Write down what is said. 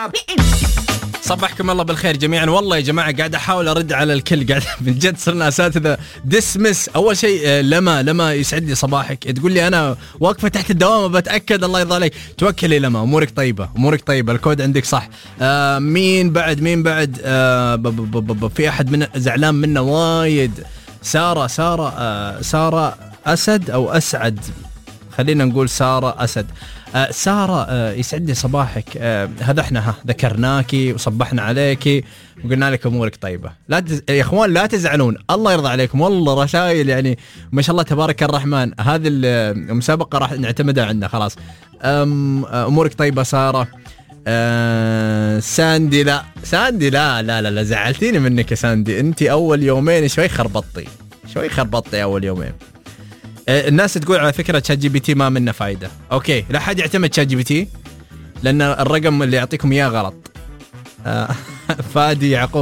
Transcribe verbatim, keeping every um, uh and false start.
صبحكم الله بالخير جميعا. والله يا جماعة قاعد أحاول أرد على الكل، قاعد من جد صرنا أساتذة دسمس. أول شيء لما لما يسعد لي صباحك، تقول لي أنا واقفة تحت الدوام بتأكد الله يرضى عليك، توكلي لما أمورك طيبة، أمورك طيبة، الكود عندك صح. آه مين بعد مين بعد آه ب ب ب ب في أحد من زعلان منا وايد. سارة سارة آه سارة أسد أو أسعد، خلينا نقول سارة أسد. آه سارة آه يسعدني صباحك. آه هذا احنا ها ذكرناكي وصبحنا عليكي وقلنا لك امورك طيبة. لا تز... يا اخوان لا تزعلون، الله يرضى عليكم، والله رسائل يعني ما شاء الله تبارك الرحمن. هذه المسابقة راح نعتمدها عندنا خلاص. أم... امورك طيبة سارة. آه ساندي لا ساندي لا لا لا, لا زعلتيني منك يا ساندي، انت اول يومين شوي خربطتي شوي خربطتي اول يومين. الناس تقول على فكرة شات جي بي تي ما منه فايدة. اوكي لا حد يعتمد شات جي بي تي لان الرقم اللي يعطيكم اياه غلط. فادي يعقوب